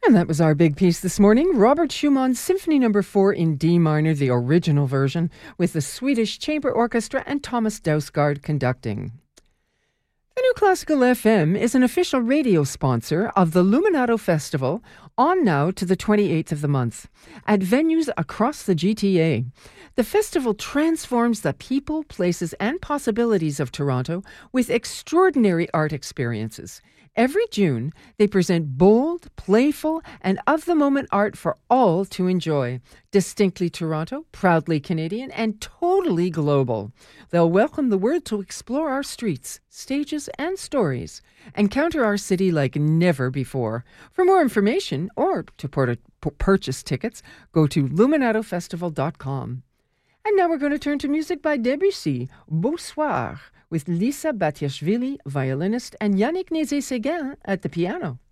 And that was our big piece this morning. Robert Schumann's Symphony No. 4 in D minor, the original version, with the Swedish Chamber Orchestra and Thomas Dausgaard conducting. The New Classical FM is an official radio sponsor of the Luminato Festival, on now to the 28th of the month, at venues across the GTA. The festival transforms the people, places, and possibilities of Toronto with extraordinary art experiences. Every June, they present bold, playful, and of-the-moment art for all to enjoy. Distinctly Toronto, proudly Canadian, and totally global. They'll welcome the world to explore our streets, stages, and stories. Encounter our city like never before. For more information or to purchase tickets, go to luminatofestival.com. And now we're going to turn to music by Debussy, Beau Soir, with Lisa Batiashvili, violinist, and Yannick Nézet-Séguin at the piano.